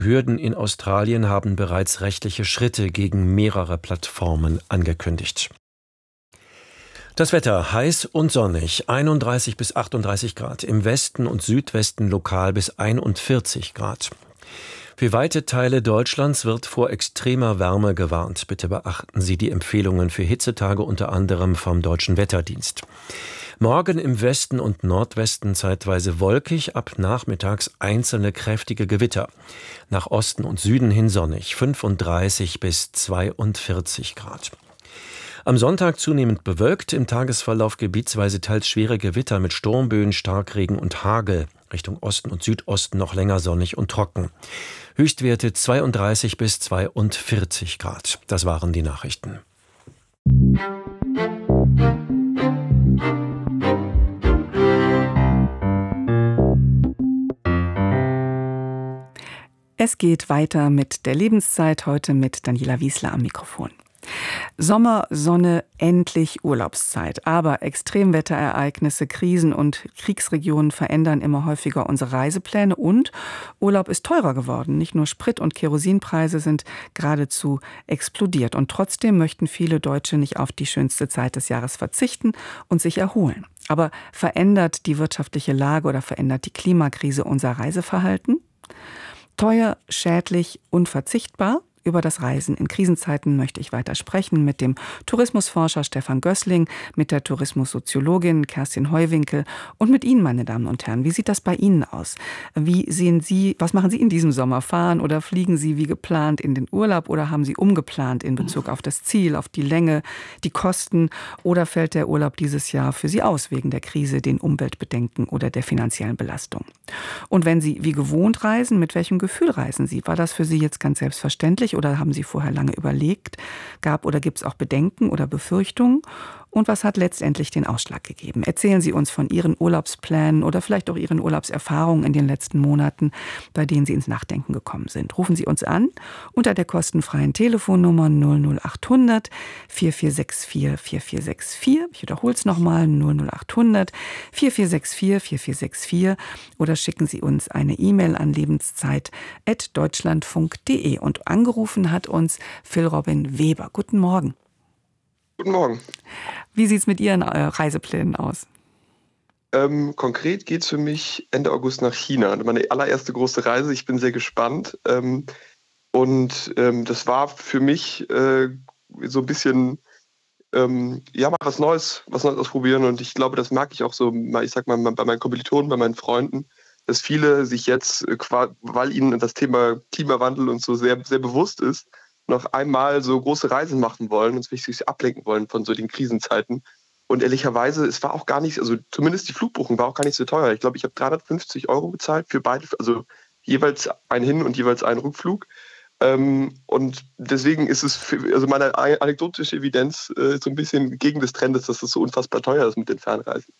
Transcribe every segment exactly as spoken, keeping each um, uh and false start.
Behörden in Australien haben bereits rechtliche Schritte gegen mehrere Plattformen angekündigt. Das Wetter heiß und sonnig, einunddreißig bis achtunddreißig Grad, im Westen und Südwesten lokal bis einundvierzig Grad. Für weite Teile Deutschlands wird vor extremer Wärme gewarnt. Bitte beachten Sie die Empfehlungen für Hitzetage unter anderem vom Deutschen Wetterdienst. Morgen im Westen und Nordwesten zeitweise wolkig, ab nachmittags einzelne kräftige Gewitter. Nach Osten und Süden hin sonnig, fünfunddreißig bis zweiundvierzig Grad. Am Sonntag zunehmend bewölkt, im Tagesverlauf gebietsweise teils schwere Gewitter mit Sturmböen, Starkregen und Hagel. Richtung Osten und Südosten noch länger sonnig und trocken. Höchstwerte zweiunddreißig bis zweiundvierzig Grad. Das waren die Nachrichten. Es geht weiter mit der Lebenszeit, heute mit Daniela Wiesler am Mikrofon. Sommer, Sonne, endlich Urlaubszeit. Aber Extremwetterereignisse, Krisen und Kriegsregionen verändern immer häufiger unsere Reisepläne und Urlaub ist teurer geworden. Nicht nur Sprit- und Kerosinpreise sind geradezu explodiert. Und trotzdem möchten viele Deutsche nicht auf die schönste Zeit des Jahres verzichten und sich erholen. Aber verändert die wirtschaftliche Lage oder verändert die Klimakrise unser Reiseverhalten? Teuer, schädlich, unverzichtbar? Über das Reisen in Krisenzeiten möchte ich weiter sprechen mit dem Tourismusforscher Stefan Gößling, mit der Tourismussoziologin Kerstin Heuwinkel und mit Ihnen, meine Damen und Herren. Wie sieht das bei Ihnen aus? Wie sehen Sie, was machen Sie in diesem Sommer? Fahren oder fliegen Sie wie geplant in den Urlaub oder haben Sie umgeplant in Bezug auf das Ziel, auf die Länge, die Kosten oder fällt der Urlaub dieses Jahr für Sie aus wegen der Krise, den Umweltbedenken oder der finanziellen Belastung? Und wenn Sie wie gewohnt reisen, mit welchem Gefühl reisen Sie? War das für Sie jetzt ganz selbstverständlich? Oder haben Sie vorher lange überlegt? Gab oder gibt es auch Bedenken oder Befürchtungen? Und was hat letztendlich den Ausschlag gegeben? Erzählen Sie uns von Ihren Urlaubsplänen oder vielleicht auch Ihren Urlaubserfahrungen in den letzten Monaten, bei denen Sie ins Nachdenken gekommen sind. Rufen Sie uns an unter der kostenfreien Telefonnummer null null achthundert vier vier sechs vier vier vier sechs vier. Ich wiederhole es nochmal, null null achthundert vier vier sechs vier vier vier sechs vier oder schicken Sie uns eine E-Mail an lebenszeit at deutschlandfunk punkt de. Und angerufen hat uns Phil Robin Weber. Guten Morgen. Guten Morgen. Wie sieht es mit Ihren äh, Reiseplänen aus? Ähm, konkret geht es für mich Ende August nach China. Meine allererste große Reise. Ich bin sehr gespannt. Ähm, und ähm, das war für mich äh, so ein bisschen, ähm, ja, mal was Neues, was Neues ausprobieren. Und ich glaube, das mag ich auch so, ich sag mal, bei meinen Kommilitonen, bei meinen Freunden, dass viele sich jetzt, äh, weil ihnen das Thema Klimawandel und so sehr, sehr bewusst ist, noch einmal so große Reisen machen wollen und sich ablenken wollen von so den Krisenzeiten. Und ehrlicherweise, es war auch gar nicht, also zumindest die Flugbuchung war auch gar nicht so teuer. Ich glaube, ich habe dreihundertfünfzig Euro bezahlt für beide, also jeweils ein Hin- und jeweils einen Rückflug. Ähm, und deswegen ist es, für, also meine anekdotische Evidenz äh, so ein bisschen gegen des Trendes, dass das so unfassbar teuer ist mit den Fernreisen.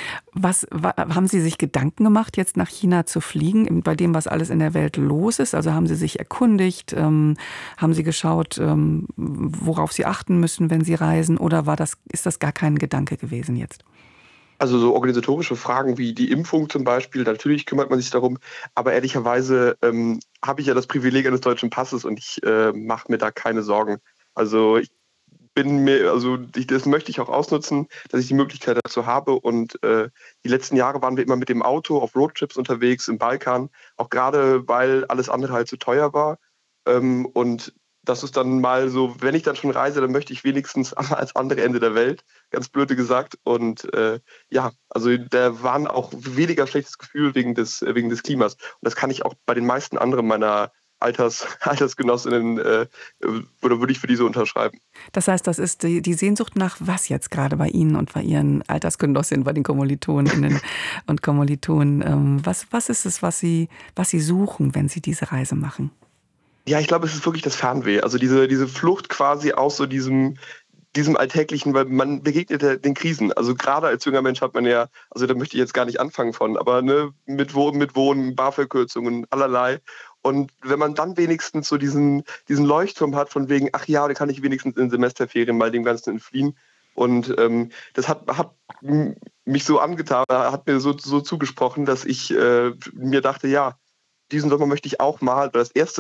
Was wa- haben Sie sich Gedanken gemacht, jetzt nach China zu fliegen, bei dem, was alles in der Welt los ist? Also haben Sie sich erkundigt, ähm, haben Sie geschaut, ähm, worauf Sie achten müssen, wenn Sie reisen, oder war das, ist das gar kein Gedanke gewesen jetzt? Also so organisatorische Fragen wie die Impfung zum Beispiel, natürlich kümmert man sich darum, aber ehrlicherweise ähm, habe ich ja das Privileg eines deutschen Passes und ich äh, mache mir da keine Sorgen. Also ich bin mir, also ich, das möchte ich auch ausnutzen, dass ich die Möglichkeit dazu habe. Und äh, die letzten Jahre waren wir immer mit dem Auto auf Roadtrips unterwegs im Balkan, auch gerade weil alles andere halt zu teuer war. Ähm, und das ist dann mal so, wenn ich dann schon reise, dann möchte ich wenigstens ans andere Ende der Welt, ganz blöde gesagt. Und äh, ja, also da waren auch weniger schlechtes Gefühl wegen des, wegen des Klimas. Und das kann ich auch bei den meisten anderen meiner Alters, Altersgenossinnen, äh, oder würde ich für diese unterschreiben. Das heißt, das ist die, die Sehnsucht nach was jetzt gerade bei Ihnen und bei Ihren Altersgenossinnen, bei den Kommilitoninnen und Kommilitonen? Ähm, was, was ist es, was Sie, was Sie suchen, wenn Sie diese Reise machen? Ja, ich glaube, es ist wirklich das Fernweh. Also diese, diese Flucht quasi aus so diesem, diesem Alltäglichen, weil man begegnet ja den Krisen. Also gerade als junger Mensch hat man ja, also da möchte ich jetzt gar nicht anfangen von, aber ne, mit Wohnen, mit Wohnen, BAföG-Kürzungen, allerlei. Und wenn man dann wenigstens so diesen, diesen Leuchtturm hat von wegen, ach ja, da kann ich wenigstens in Semesterferien mal dem Ganzen entfliehen. Und ähm, das hat, hat mich so angetan, hat mir so, so zugesprochen, dass ich äh, mir dachte, ja, diesen Sommer möchte ich auch mal, das erste